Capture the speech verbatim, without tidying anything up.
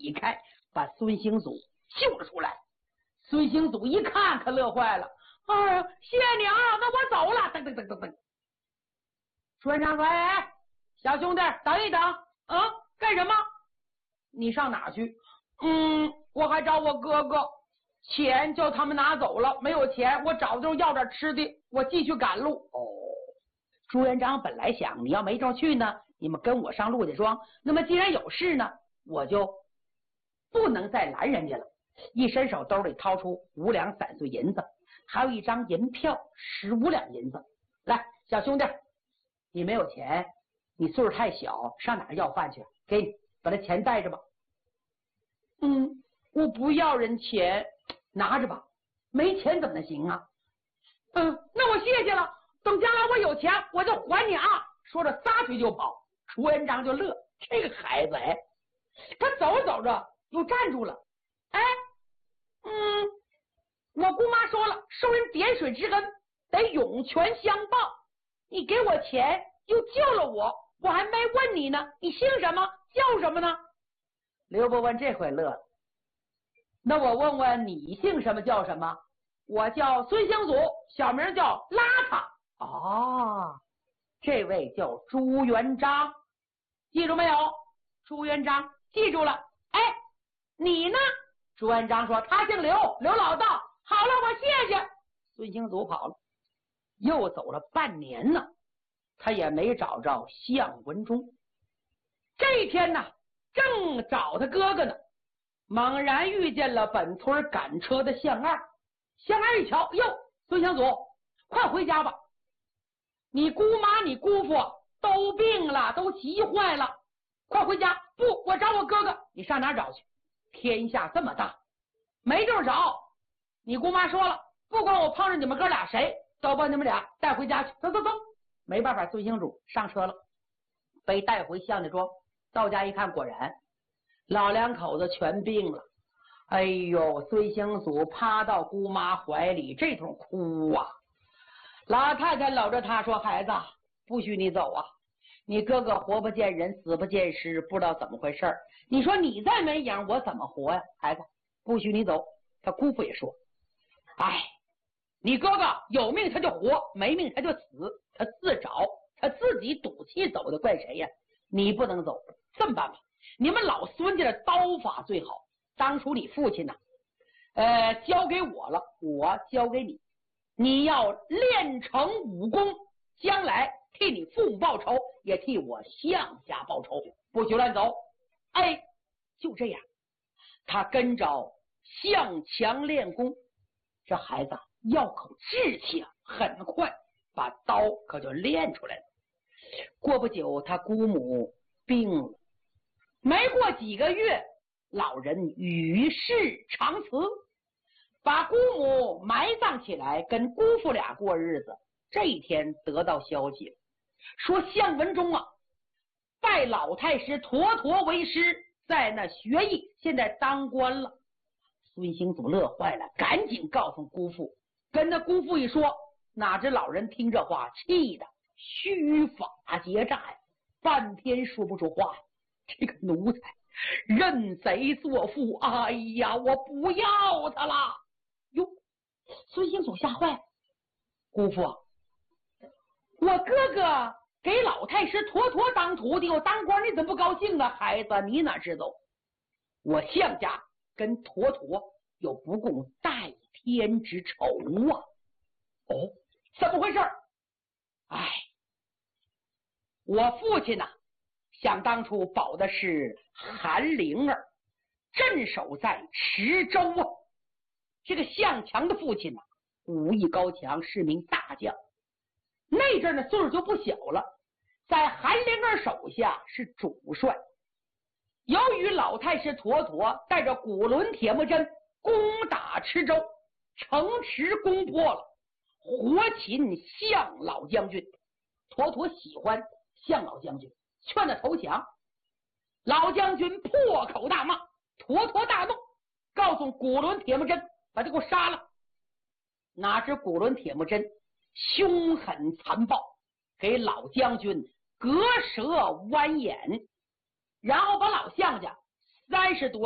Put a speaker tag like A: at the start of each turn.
A: 劈开，把孙兴祖救了出来。孙兴祖一看可乐坏了，哎呀，谢谢你啊，那我走了。噔噔噔噔噔。朱元璋说：“哎，小兄弟，等一等啊，干什么？你上哪去？嗯，我还找我哥哥，钱叫他们拿走了，没有钱，我找就要点吃的，我继续赶路。”哦，朱元璋本来想，你要没地去呢，你们跟我上陆家庄，那么既然有事呢，我就不能再拦人家了。一伸手兜里掏出五两散碎银子，还有一张银票十五两银子。来，小兄弟，你没有钱，你岁数太小，上哪儿要饭去？给你把这钱带着吧。嗯，我不要人钱，拿着吧。没钱怎么行啊？嗯，那我谢谢了，等将来我有钱我就还你啊。说着撒腿就跑。朱元璋就乐，这个孩子哎，他走着走着又站住了。哎，嗯，我姑妈说了，受人点水之恩得涌泉相报，你给我钱又救了我，我还没问你呢，你姓什么叫什么呢？刘伯温这回乐了，那我问问你姓什么叫什么？我叫孙兴祖，小名叫邋遢。哦，这位叫朱元璋，记住没有？朱元璋记住了。哎，你呢？朱元璋说他姓刘，刘老道。好了，我谢谢。孙兴祖跑了，又走了半年呢，他也没找着项文忠。这一天呢，正找他哥哥呢，猛然遇见了本村赶车的项二。项二一瞧，哟，孙兴祖，快回家吧，你姑妈你姑父都病了，都急坏了，快回家。不，我找我哥哥。你上哪儿找去？天下这么大，没地儿找。你姑妈说了，不管我碰上你们哥俩谁，都把你们俩带回家去。走走走。没办法，孙兴祖上车了，被带回项家庄。到家一看，果然老两口子全病了。哎呦，孙兴祖趴到姑妈怀里，这通哭啊。老太太搂着他说：“孩子，不许你走啊！你哥哥活不见人，死不见尸，不知道怎么回事。你说你再没影，我怎么活呀？孩子，不许你走。”他姑父也说：“哎，你哥哥有命他就活，没命他就死，他自找，他自己赌气走的，怪谁呀？你不能走。这么办吧，你们老孙家的刀法最好，当初你父亲呢，呃，交给我了，我交给你，你要练成武功，将来替你父母报仇，也替我项家报仇，不许乱走。”哎，就这样，他跟着向强练功。这孩子要口志气啊，很快把刀可就练出来了。过不久，他姑母病了，没过几个月，老人与世长辞，把姑母埋葬起来，跟姑父俩过日子。这一天得到消息了，说项文忠啊，拜老太师坨坨为师，在那学艺，现在当官了。孙兴祖乐坏了，赶紧告诉姑父。跟他姑父一说，哪知老人听这话，气的须发结寨，半天说不出话。这个奴才认贼作父，哎呀，我不要他了。哟，孙兴祖吓坏，姑父，我哥哥给老太师坨坨当徒弟，我当官，你怎么不高兴啊？孩子，你哪知道，我项家跟坨坨有不共戴天之仇啊！哦，怎么回事？哎，我父亲呐、啊，想当初保的是韩灵儿，镇守在池州啊。这个项强的父亲呐、啊，武艺高强，是名大将。那阵呢，岁数就不小了，在韩灵儿手下是主帅。由于老太师坨坨带着古伦铁木真攻打池州，城池攻破了，活擒项老将军。坨坨喜欢项老将军，劝他投降。老将军破口大骂，坨坨大怒，告诉古伦铁木真把他给我杀了。哪知古伦铁木真凶狠残暴，给老将军割舌剜眼，然后把老项家三十多